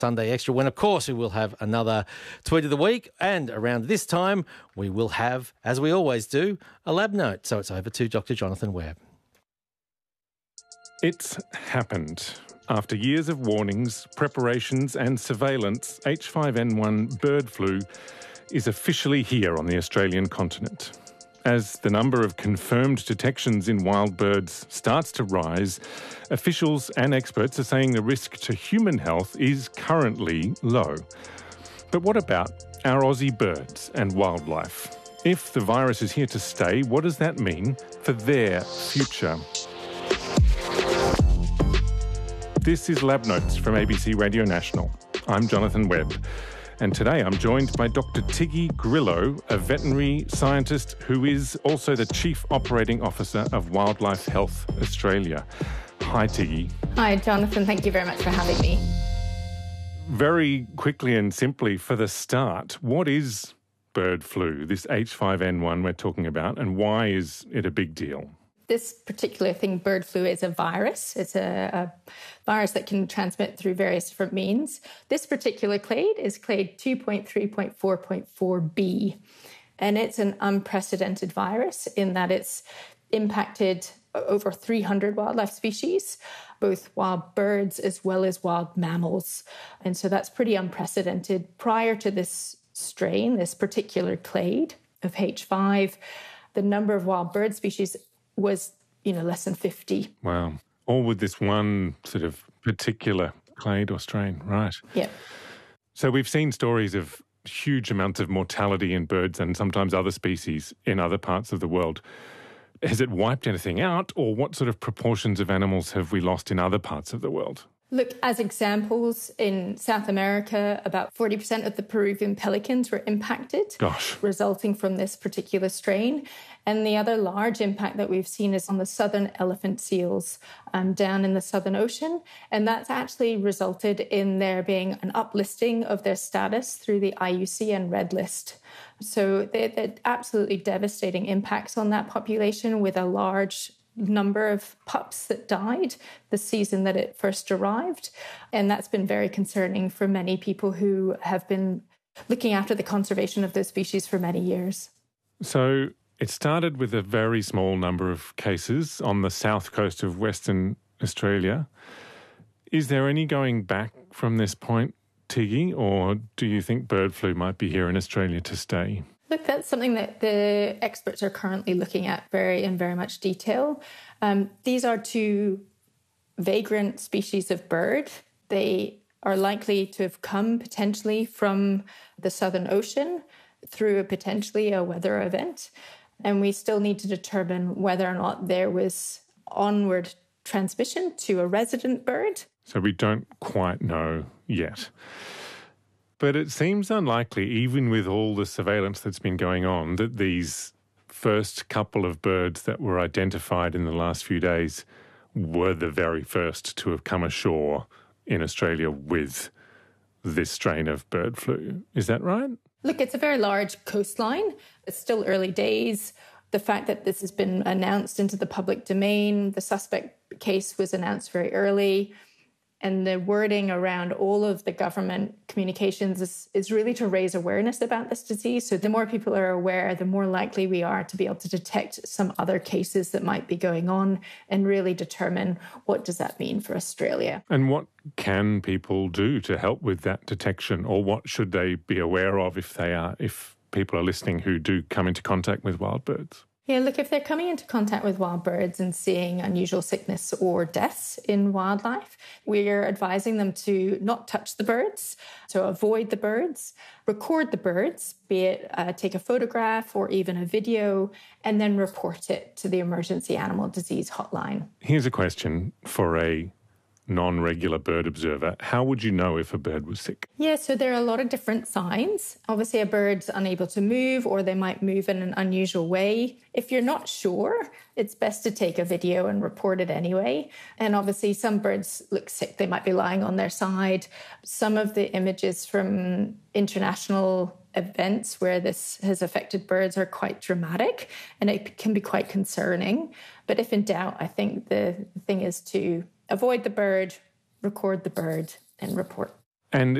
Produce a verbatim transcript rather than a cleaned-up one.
Sunday Extra, when, of course, we will have another Tweet of the Week. And around this time, we will have, as we always do, a lab note. So it's over to Doctor Jonathan Webb. It's happened. After years of warnings, preparations and surveillance, H five N one bird flu is officially here on the Australian continent. As the number of confirmed detections in wild birds starts to rise, officials and experts are saying the risk to human health is currently low. But what about our Aussie birds and wildlife? If the virus is here to stay, what does that mean for their future? This is Lab Notes from A B C Radio National. I'm Jonathan Webb. And today I'm joined by Doctor Tiggy Grillo, a veterinary scientist who is also the Chief Operating Officer of Wildlife Health Australia. Hi, Tiggy. Hi, Jonathan. Thank you very much for having me. Very quickly and simply, for the start, what is bird flu, this H five N one we're talking about, and why is it a big deal? This particular thing, bird flu, is a virus. It's a, a virus that can transmit through various different means. This particular clade is clade two point three point four point four b, and it's an unprecedented virus in that it's impacted over three hundred wildlife species, both wild birds as well as wild mammals. And so that's pretty unprecedented. Prior to this strain, this particular clade of H five, the number of wild bird species was, you know, less than fifty. Wow. All with this one sort of particular clade or strain, right? Yeah. So we've seen stories of huge amounts of mortality in birds and sometimes other species in other parts of the world. Has it wiped anything out, or what sort of proportions of animals have we lost in other parts of the world? Look, as examples, in South America, about forty percent of the Peruvian pelicans were impacted, Gosh. resulting from this particular strain. And the other large impact that we've seen is on the southern elephant seals um, down in the Southern Ocean. And that's actually resulted in there being an uplisting of their status through the I U C N Red List. So they're, they're absolutely devastating impacts on that population, with a large number of pups that died the season that it first arrived. And that's been very concerning for many people who have been looking after the conservation of those species for many years. So it started with a very small number of cases on the south coast of Western Australia. Is there any going back from this point, Tiggy, or do you think bird flu might be here in Australia to stay? Look, that's something that the experts are currently looking at very in very much detail. Um, these are two vagrant species of bird. They are likely to have come potentially from the Southern Ocean through a potentially a weather event. And we still need to determine whether or not there was onward transmission to a resident bird. So we don't quite know yet. But it seems unlikely, even with all the surveillance that's been going on, that these first couple of birds that were identified in the last few days were the very first to have come ashore in Australia with this strain of bird flu. Is that right? Look, it's a very large coastline. It's still early days. The fact that this has been announced into the public domain, the suspect case was announced very early. And the wording around all of the government communications is, is really to raise awareness about this disease. So the more people are aware, the more likely we are to be able to detect some other cases that might be going on and really determine what does that mean for Australia. And what can people do to help with that detection, or what should they be aware of if they are, if people are listening who do come into contact with wild birds? Yeah, look, if they're coming into contact with wild birds and seeing unusual sickness or deaths in wildlife, we're advising them to not touch the birds, so avoid the birds, record the birds, be it uh, take a photograph or even a video, and then report it to the Emergency Animal Disease Hotline. Here's a question for a non-regular bird observer. How would you know if a bird was sick? Yeah, so there are a lot of different signs. Obviously, a bird's unable to move, or they might move in an unusual way. If you're not sure, it's best to take a video and report it anyway. And obviously, some birds look sick. They might be lying on their side. Some of the images from international events where this has affected birds are quite dramatic, and it can be quite concerning. But if in doubt, I think the thing is to avoid the bird, record the bird, and report. And